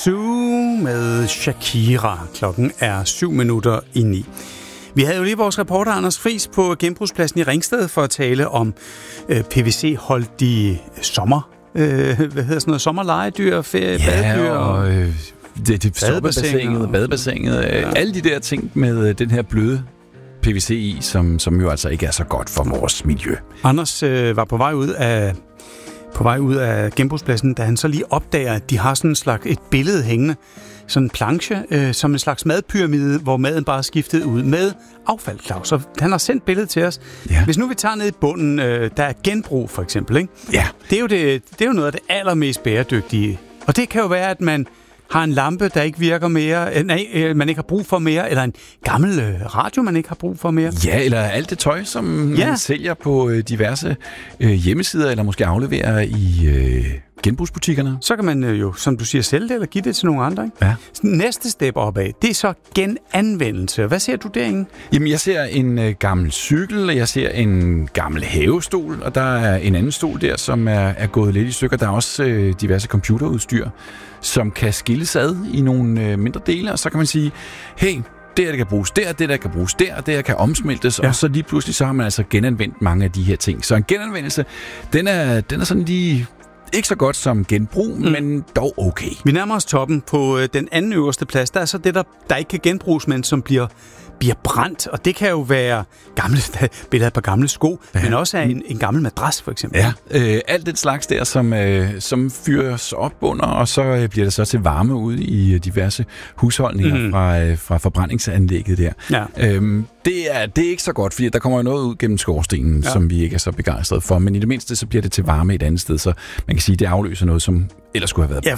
Sue med Shakira. Klokken er 7:07. Vi havde jo lige vores reporter Anders Friis på genbrugspladsen i Ringsted for at tale om PVC-holdige sommerlejedyr, badedyr og badebassinet, alle de der ting med den her bløde PVC i, som jo altså ikke er så godt for vores miljø. Anders var på vej ud af genbrugspladsen, da han så lige opdager, at de har sådan en slags et billede hængende, sådan en planche, som en slags madpyramide, hvor maden bare er skiftet ud med affald, Claus. Så han har sendt billedet til os. Ja. Hvis nu vi tager ned i bunden, der er genbrug for eksempel, ikke? Ja. Det er jo noget af det allermest bæredygtige. Og det kan jo være, at man har en lampe, der ikke virker mere, man ikke har brug for mere, eller en gammel radio, man ikke har brug for mere. Ja, eller alt det tøj, som man sælger på diverse hjemmesider, eller måske afleverer i genbrugsbutikkerne. Så kan man jo, som du siger, sælge det, eller give det til nogle andre, ikke? Ja. Næste step opad, det er så genanvendelse. Hvad ser du derinde? Jamen, jeg ser en gammel cykel, jeg ser en gammel havestol, og der er en anden stol der, som er gået lidt i stykker. Der er også diverse computerudstyr, som kan skilles ad i nogle mindre dele, og så kan man sige, hey, det kan bruges der, det der kan bruges der, og det kan omsmeltes, og så lige pludselig så har man altså genanvendt mange af de her ting. Så en genanvendelse, den er sådan lige ikke så godt som genbrug, men dog okay. Vi nærmer os toppen på den anden øverste plads. Der er så det, der ikke kan genbruges, men som bliver brændt, og det kan jo være billeder på gamle sko, men også af en gammel madras, for eksempel. Ja, alt det slags der, som fyres op under, og så bliver det så til varme ud i diverse husholdninger fra forbrændingsanlægget der. Ja. Det er ikke så godt, fordi der kommer jo noget ud gennem skorstenen, som vi ikke er så begejstrede for, men i det mindste så bliver det til varme et andet sted, så man kan sige, at det afløser noget, som ellers skulle have været. Ja,